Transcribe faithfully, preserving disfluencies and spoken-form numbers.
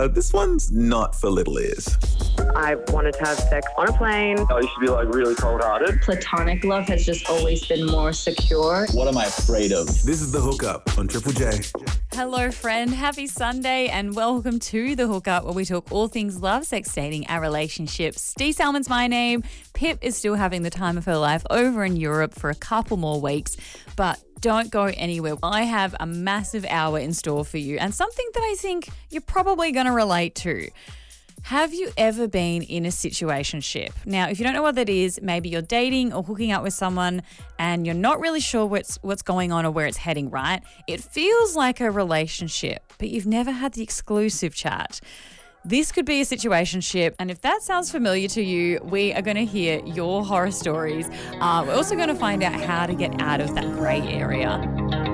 Uh, this one's not for little ears. I wanted to have sex on a plane. I used to be like really cold-hearted. Platonic love has just always been more secure. What am I afraid of? This is The Hookup on Triple J. Hello, friend. Happy Sunday and welcome to The Hookup, where we talk all things love, sex, dating, and relationships. Dee Salmon's my name. Pip is still having the time of her life over in Europe for a couple more weeks, but don't go anywhere. I have a massive hour in store for you and something that I think you're probably going to relate to. Have you ever been in a situationship? Now, if you don't know what that is, maybe you're dating or hooking up with someone and you're not really sure what's what's going on or where it's heading, right? It feels like a relationship, but you've never had the exclusive chat. This could be a situationship, and if that sounds familiar to you, we are going to hear your horror stories. Uh, we're also going to find out how to get out of that grey area.